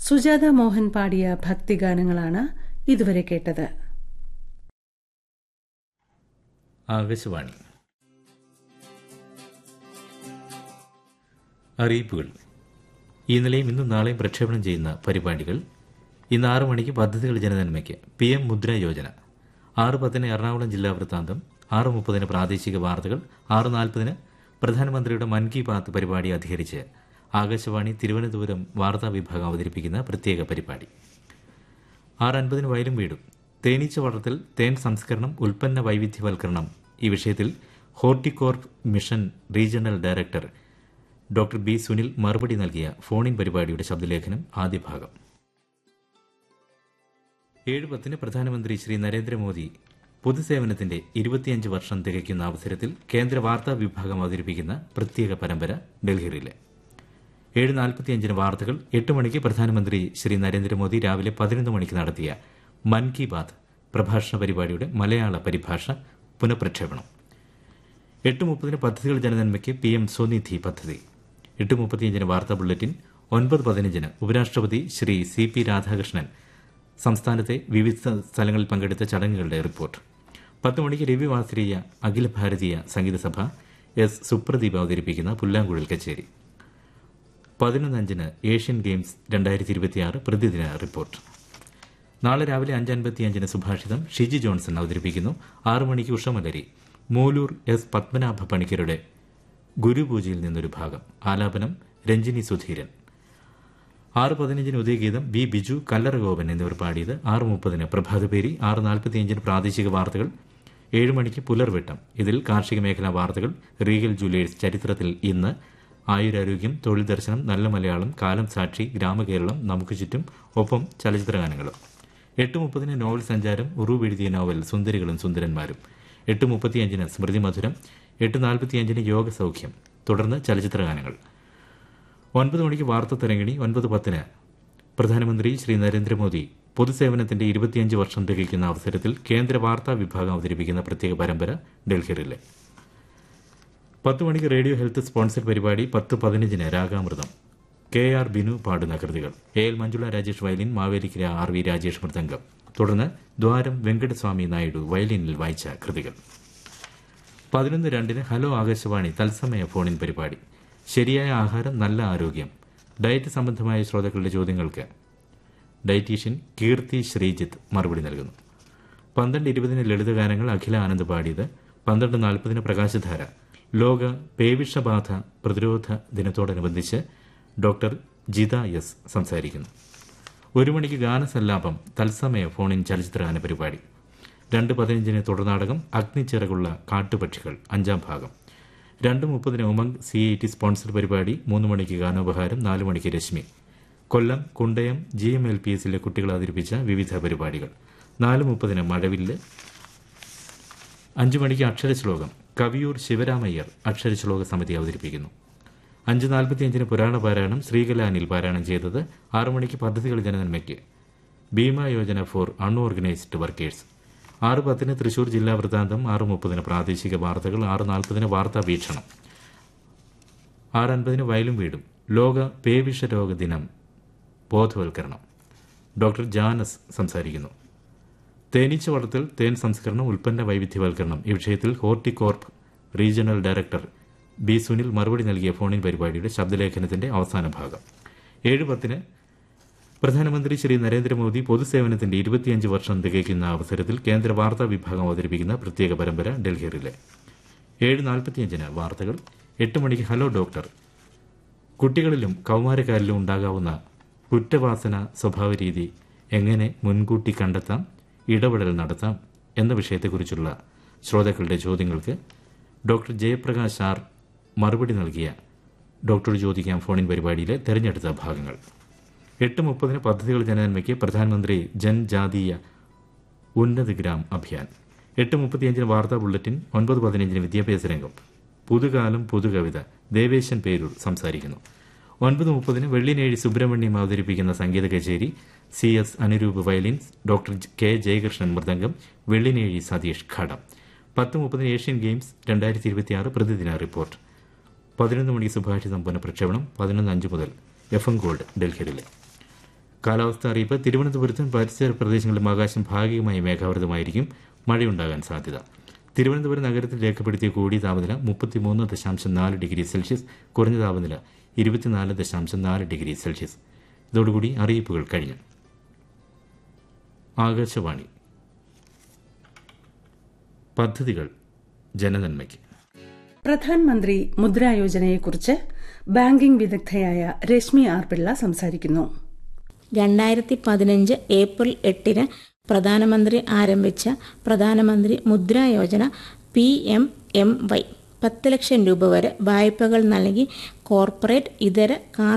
സുജാത മോഹൻ പാടിയ ഭക്തിഗാനങ്ങളാണ് ഇതുവരെ കേട്ടത്. ആകാശവാണി അറിയിപ്പുകൾ. ഈ നിലയും ഇന്നും നാളെയും പ്രക്ഷേപണം ചെയ്യുന്ന പരിപാടികൾ: ഇന്ന് 6 മണിക്ക് പദ്ധതികൾ ജനനന്മയ്ക്ക് PM മുദ്ര യോജന, 6:10 എറണാകുളം ജില്ലാ വൃത്താന്തം, 6:30 പ്രാദേശിക വാർത്തകൾ, 6:40 പ്രധാനമന്ത്രിയുടെ മൻ കി ബാത്ത് പരിപാടി അധികരിച്ച് ആകാശവാണി തിരുവനന്തപുരം വാർത്താ വിഭാഗം അവതരിപ്പിക്കുന്ന പ്രത്യേക പരിപാടി, 6:50 വയലും വീടും, തേനീച്ച വളർത്തൽ, തേൻ സംസ്കരണം, ഉൽപ്പന്ന വൈവിധ്യവൽക്കരണം ഈ വിഷയത്തിൽ Horticorp mission regional director doctor B Sunil മറുപടി നൽകിയ ഫോണിൻ പരിപാടിയുടെ ശബ്ദലേഖനം ആദ്യ ഭാഗം. 7:10 പ്രധാനമന്ത്രി ശ്രീ നരേന്ദ്രമോദി പൊതുസേവനത്തിന്റെ 25 വർഷം തികയ്ക്കുന്ന അവസരത്തിൽ കേന്ദ്ര വാർത്താ വിഭാഗം അവതരിപ്പിക്കുന്ന പ്രത്യേക പരമ്പര ഡൽഹിയിലെ. 7:45 വാർത്തകൾ. 8 മണിക്ക് പ്രധാനമന്ത്രി ശ്രീ നരേന്ദ്രമോദി രാവിലെ 11 മണിക്ക് നടത്തിയ മൻ കി ബാത്ത് പ്രഭാഷണ പരിപാടിയുടെ മലയാള പരിഭാഷ പുനഃപ്രക്ഷേപണം. 8:30 പദ്ധതികൾ ജനനന്മയ്ക്ക് PM സ്വനിധി പദ്ധതി. 8:35 വാർത്താ ബുള്ളറ്റിൻ. 9:15 ഉപരാഷ്ട്രപതി ശ്രീ CP രാധാകൃഷ്ണൻ സംസ്ഥാനത്തെ വിവിധ സ്ഥലങ്ങളിൽ പങ്കെടുത്ത ചടങ്ങുകളുടെ റിപ്പോർട്ട്. 10 മണിക്ക് രവിവാസരീയ അഖില ഭാരതീയ സംഗീത സഭ S സുപ്രദീപ് അവതരിപ്പിക്കുന്ന പുല്ലാങ്കുഴൽ കച്ചേരി. 11:05 ഏഷ്യൻ ഗെയിംസ് 2026 പ്രതിദിന റിപ്പോർട്ട്. നാളെ രാവിലെ 5:55 സുഭാഷിതം ഷിജി ജോൺസൺ അവതരിപ്പിക്കുന്നു. 6 മണിക്ക് ഉഷമലരി മൂലൂർ S പത്മനാഭ പണിക്കരുടെ ഗുരുപൂജയിൽ നിന്നൊരു ഭാഗം. ആലാപനം രഞ്ജിനി സുധീരൻ. 6:15 ഉദയഗീതം B ബിജു, കല്ലറ ഗോപൻ എന്നിവർ പാടിയത്. 6:30 പ്രഭാതപേരി. 6:45 പ്രാദേശിക വാർത്തകൾ. 7 മണിക്ക് പുലർവെട്ടം. ഇതിൽ കാർഷിക മേഖലാ വാർത്തകൾ, റീഗൽ ജുവലേഴ്സ് ചരിത്രത്തിൽ ഇന്ന്, ആയുരാരോഗ്യം, തൊഴിൽ ദർശനം, നല്ല മലയാളം, കാലം സാക്ഷി, ഗ്രാമകേരളം, നമുക്ക് ചുറ്റും, ഒപ്പം ചലച്ചിത്രഗാനങ്ങളും. 8:30 നോവൽ സഞ്ചാരം, ഉറൂബ് എഴുതിയ നോവൽ സുന്ദരികളും സുന്ദരന്മാരും. 8:35 സ്മൃതി മധുരം. 8:45 യോഗ സൗഖ്യം. തുടർന്ന് ചലച്ചിത്രഗാനങ്ങൾ. 9 മണിക്ക് വാർത്താ തരംഗിണി. 9:10 പ്രധാനമന്ത്രി ശ്രീ നരേന്ദ്രമോദി പൊതുസേവനത്തിന്റെ 25 വർഷം തികയ്ക്കുന്ന അവസരത്തിൽ കേന്ദ്ര വാർത്താ വിഭാഗം അവതരിപ്പിക്കുന്ന പ്രത്യേക പരമ്പര ഡൽഹിയിലെ. 10 മണിക്ക് റേഡിയോ ഹെൽത്ത് സ്പോൺസർ പരിപാടി. 10:15 രാഗാമൃതം. KR ബിനു പാടുന്ന കൃതികൾ. AL Manjula Rajesh violin, Mavelikkara RV Rajesh mridangam. തുടർന്ന് ദ്വാരം വെങ്കടസ്വാമി നായിഡു വയലിനിൽ വായിച്ച കൃതികൾ. 11:02 ഹലോ ആകാശവാണി തത്സമയ ഫോണിൻ പരിപാടി. ശരിയായ ആഹാരം, നല്ല ആരോഗ്യം, ഡയറ്റ് സംബന്ധമായ ശ്രോതാക്കളുടെ ചോദ്യങ്ങൾക്ക് ഡയറ്റീഷ്യൻ കീർത്തി ശ്രീജിത്ത് മറുപടി നൽകുന്നു. 12:20 ലളിതഗാനങ്ങൾ അഖില ആനന്ദ് പാടിയത്. 12:40 പ്രകാശധാര ലോക പേവിഷബാധ പ്രതിരോധ ദിനത്തോടനുബന്ധിച്ച് ഡോക്ടർ ജിത S സംസാരിക്കുന്നു. 1 മണിക്ക് ഗാനസല്ലാപം തത്സമയ ഫോണിൻ ചലച്ചിത്രഗാന പരിപാടി. 2:15 തുടർനാടകം അഗ്നിച്ചിറകുള്ള കാട്ടുപക്ഷികൾ 5ാം ഭാഗം. 2:30 ഉമംഗ് CIT സ്പോൺസർ പരിപാടി. 3 മണിക്ക് ഗാനോപഹാരം. 4 മണിക്ക് രശ്മി. കൊല്ലം കുണ്ടയം GMLPSലെ കുട്ടികൾ അവതരിപ്പിച്ച വിവിധ പരിപാടികൾ. 4:30 മഴവില്ല്. 5 മണിക്ക് അക്ഷരശ്ലോകം. കവിയൂർ ശിവരാമയ്യർ അക്ഷരശ്ലോക സമിതി അവതരിപ്പിക്കുന്നു. 5:45 പുരാണ പാരായണം ശ്രീകലാനിൽ പാരായണം ചെയ്തത്. 6 മണിക്ക് പദ്ധതികൾ ജനനന്മയ്ക്ക് Bhima Yojana four unorganised workers. 6:10 Thrissur ജില്ലാ വൃത്താന്തം. 6:30 പ്രാദേശിക വാർത്തകൾ. 6:40 വാർത്താ വീക്ഷണം. 6:50 വയലും വീടും. ലോക പേവിഷരോഗ ദിനം ബോധവൽക്കരണം. ഡോക്ടർ ജാനസ് സംസാരിക്കുന്നു. തേനീച്ച വളർത്തൽ, തേൻ സംസ്കരണം, ഉൽപ്പന്ന വൈവിധ്യവൽക്കരണം ഈ വിഷയത്തിൽ Horticorp regional director B Sunil മറുപടി നൽകിയ ഫോണിൻ പരിപാടിയുടെ ശബ്ദലേഖനത്തിന്റെ അവസാന ഭാഗം. 7:10 പ്രധാനമന്ത്രി ശ്രീ നരേന്ദ്രമോദി പൊതുസേവനത്തിന്റെ 25 വർഷം തികയ്ക്കുന്ന അവസരത്തിൽ കേന്ദ്ര വാർത്താ വിഭാഗം അവതരിപ്പിക്കുന്ന പ്രത്യേക പരമ്പര ഡൽഹിയിലെ. 7:45 വാർത്തകൾ. 8 മണിക്ക് ഹലോ ഡോക്ടർ. കുട്ടികളിലും കൌമാരക്കാരിലും ഉണ്ടാകാവുന്ന കുറ്റവാസന സ്വഭാവരീതി എങ്ങനെ മുൻകൂട്ടി കണ്ടെത്താം, ഇടപെടൽ നടത്താം എന്ന വിഷയത്തെക്കുറിച്ചുള്ള ശ്രോതാക്കളുടെ ചോദ്യങ്ങൾക്ക് ഡോക്ടർ ജയപ്രകാശ് R മറുപടി നൽകിയ ഡോക്ടർ ചോദിക്കാം ഫോണിൻ പരിപാടിയിലെ തെരഞ്ഞെടുത്ത ഭാഗങ്ങൾ. 8:30 പദ്ധതികൾ ജനനന്മയ്ക്ക് പ്രധാനമന്ത്രി ജൻജാതീയ ഉന്നത് ഗ്രാം അഭിയാൻ. 8:35 വാർത്താ ബുള്ളറ്റിൻ. 9:15 വിദ്യാഭ്യാസ രംഗം. പുതുകാലം പുതുകവിത ദേവേശൻ പേരൂർ സംസാരിക്കുന്നു. 9:30 വെള്ളിനേഴി സുബ്രഹ്മണ്യം അവതരിപ്പിക്കുന്ന സംഗീത കച്ചേരി. CS Anuroop violins, doctor K Jayakrishnan mridangam, Vellinezhi Satheesh ഘടം. 10:30 ഏഷ്യൻ ഗെയിംസ് 2026 പ്രതിദിന റിപ്പോർട്ട്. 11 മണിക്ക് സുഭാഷിതം പുനഃപ്രക്ഷേപണം. 11:05 മുതൽ FM ഗോൾഡ് ഡൽഹിയിലെ. കാലാവസ്ഥ അറിയിപ്പ്. തിരുവനന്തപുരത്തും പരിസര പ്രദേശങ്ങളിലും ആകാശം ഭാഗികമായി മേഘാവൃതമായിരിക്കും. മഴയുണ്ടാകാൻ സാധ്യത. തിരുവനന്തപുരം നഗരത്തിൽ രേഖപ്പെടുത്തിയ കൂടിയ താപനില 33.4 ഡിഗ്രി സെൽഷ്യസ്, കുറഞ്ഞ താപനില 24.4 ഡിഗ്രി സെൽഷ്യസ്. ഇതോടുകൂടി അറിയിപ്പുകൾ കഴിഞ്ഞു. ആകാശവാണി. പദ്ധതികൾ ജനനന്മയ്ക്ക്. പ്രധാനമന്ത്രി മുദ്രാ യോജനയെക്കുറിച്ച് ബാങ്കിംഗ് വിദഗ്ധയായ രശ്മി ആർ പിള്ള സംസാരിക്കുന്നു. 2015 ഏപ്രിൽ 8 പ്രധാനമന്ത്രി ആരംഭിച്ച പ്രധാനമന്ത്രി മുദ്രാ യോജന PMMY 10 ലക്ഷം രൂപ വരെ വായ്പകൾ നൽകി കോർപ്പറേറ്റ്, ഇതര